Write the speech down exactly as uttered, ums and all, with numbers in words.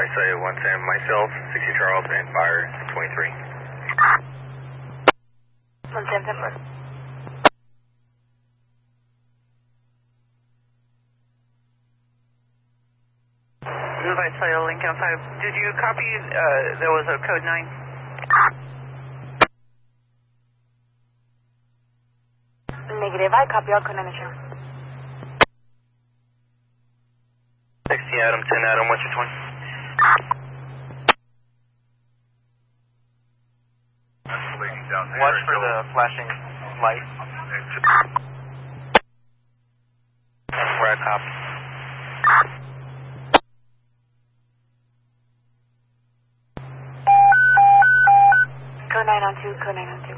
Visalia one ten, myself, sixty Charles, and fire twenty-three. one ten, ten four. Visalia Lincoln five. Did you copy, uh, there was a code nine? Negative, I copy all code nine initial. sixty Adam, ten Adam, what's your twenty? Watch for the flashing light. Where I copy. Code nine on two, code nine on two.